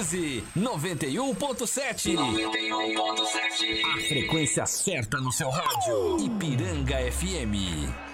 Sintonize 91.7. 91.7. A frequência certa no seu rádio. Ipiranga FM.